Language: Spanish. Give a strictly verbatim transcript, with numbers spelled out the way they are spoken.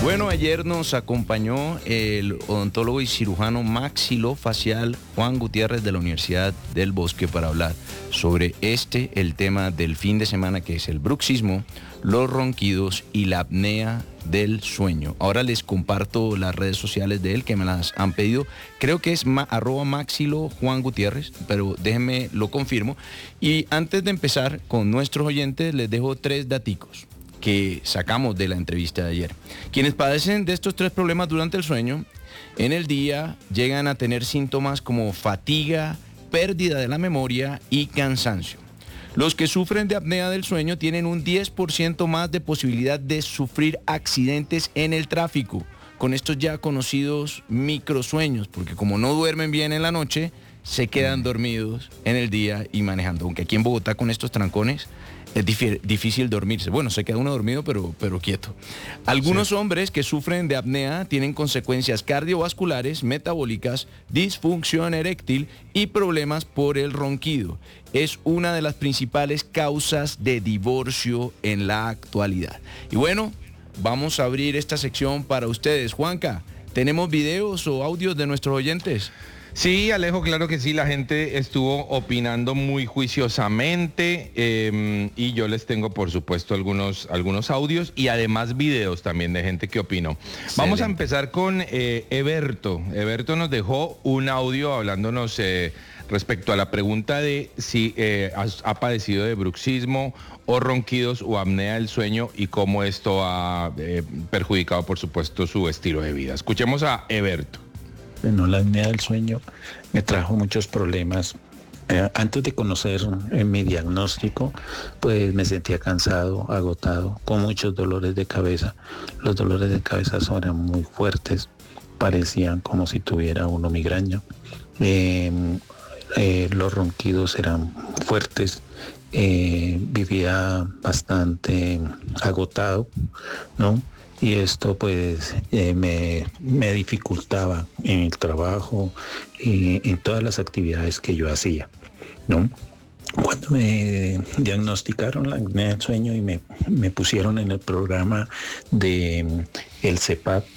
Bueno, ayer nos acompañó el odontólogo y cirujano maxilofacial Juan Gutiérrez de la Universidad del Bosque para hablar sobre este, el tema del fin de semana, que es el bruxismo, los ronquidos y la apnea del sueño. Ahora les comparto las redes sociales de él que me las han pedido. Creo que es ma, arroba maxilo Juan Gutiérrez, pero déjenme lo confirmo. Y antes de empezar con nuestros oyentes, les dejo tres daticos que sacamos de la entrevista de ayer. Quienes padecen de estos tres problemas durante el sueño, en el día llegan a tener síntomas como fatiga, pérdida de la memoria y cansancio. Los que sufren de apnea del sueño tienen un diez por ciento más de posibilidad de sufrir accidentes en el tráfico, con estos ya conocidos microsueños, porque como no duermen bien en la noche, se quedan dormidos en el día y manejando. Aunque aquí en Bogotá con estos trancones es difícil dormirse. Bueno, se queda uno dormido, pero, pero quieto. Algunos sí. Hombres que sufren de apnea tienen consecuencias cardiovasculares, metabólicas, disfunción eréctil y problemas por el ronquido. Es una de las principales causas de divorcio en la actualidad. Y bueno, vamos a abrir esta sección para ustedes. Juanca, ¿tenemos videos o audios de nuestros oyentes? Sí, Alejo, claro que sí, la gente estuvo opinando muy juiciosamente eh, y yo les tengo, por supuesto, algunos, algunos audios y además videos también de gente que opinó. Excelente. Vamos a empezar con eh, Eberto. Eberto nos dejó un audio hablándonos eh, respecto a la pregunta de si eh, ha, ha padecido de bruxismo o ronquidos o apnea del sueño y cómo esto ha eh, perjudicado, por supuesto, su estilo de vida. Escuchemos a Eberto. Bueno, la apnea del sueño me trajo muchos problemas. Eh, antes de conocer eh, mi diagnóstico, pues me sentía cansado, agotado, con muchos dolores de cabeza. Los dolores de cabeza eran muy fuertes, parecían como si tuviera uno migraña. Eh, eh, los ronquidos eran fuertes. Eh, vivía bastante agotado, ¿no? Y esto pues eh, me, me dificultaba en el trabajo y en todas las actividades que yo hacía, ¿no? Cuando me diagnosticaron la apnea del sueño y me, me pusieron en el programa de el C E P A P,